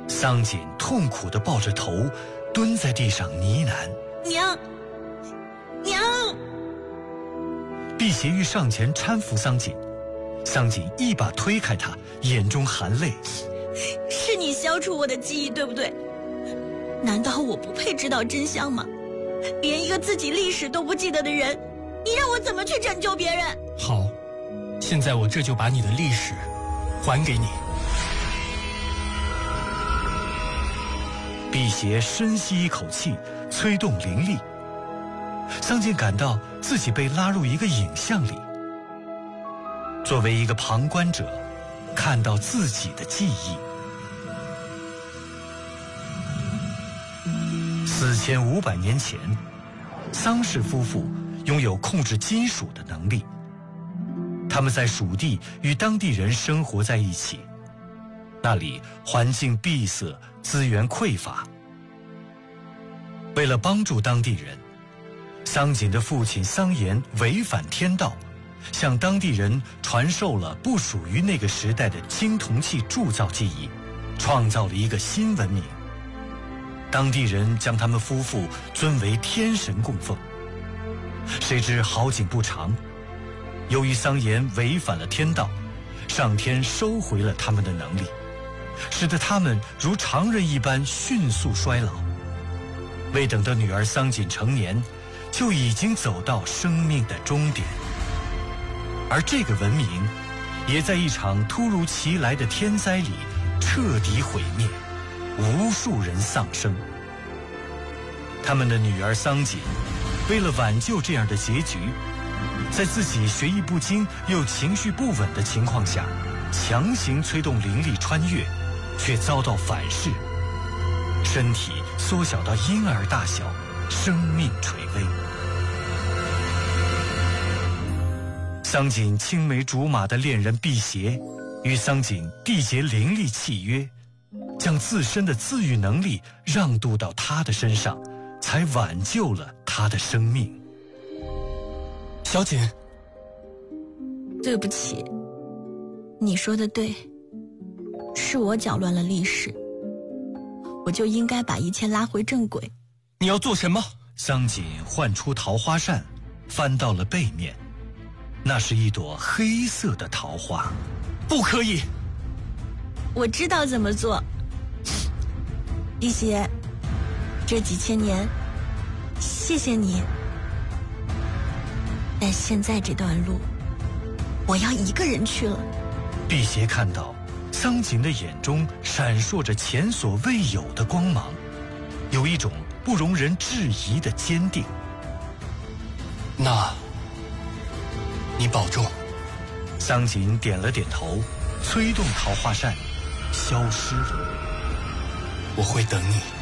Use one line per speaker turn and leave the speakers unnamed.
桑锦痛苦地抱着头，蹲在地上呢喃：“
娘，娘！”
辟邪欲上前搀扶桑锦，桑锦一把推开他，眼中含泪：“
是你消除我的记忆，对不对？难道我不配知道真相吗？连一个自己历史都不记得的人，你让我怎么去拯救别人？”
好，现在我这就把你的历史还给你。
辟邪深吸一口气，催动灵力。桑锦感到自己被拉入一个影像里，作为一个旁观者，看到自己的记忆。4500年前，桑氏夫妇拥有控制金属的能力。他们在蜀地与当地人生活在一起，那里环境闭塞，资源匮乏。为了帮助当地人，桑锦的父亲桑延违反天道，向当地人传授了不属于那个时代的青铜器铸造技艺，创造了一个新文明。当地人将他们夫妇尊为天神供奉。谁知好景不长，由于桑延违反了天道，上天收回了他们的能力，使得他们如常人一般迅速衰老。未等到女儿桑锦成年，就已经走到生命的终点。而这个文明也在一场突如其来的天灾里彻底毁灭，无数人丧生。他们的女儿桑锦为了挽救这样的结局，在自己学艺不精又情绪不稳的情况下，强行催动灵力穿越，却遭到反噬，身体缩小到婴儿大小，生命垂危。桑锦青梅竹马的恋人辟邪与桑锦缔结灵力契约，将自身的自愈能力让渡到他的身上，才挽救了他的生命。
小锦，
对不起，你说的对，是我搅乱了历史，我就应该把一切拉回正轨。
你要做什么？
桑锦唤出桃花扇，翻到了背面，那是一朵黑色的桃花。
不可以！
我知道怎么做。辟邪，这几千年，谢谢你。但现在这段路，我要一个人去了。
辟邪看到桑锦的眼中闪烁着前所未有的光芒，有一种不容人质疑的坚定。
那，你保重。
桑锦点了点头，催动桃花扇，消失了。
我会等你。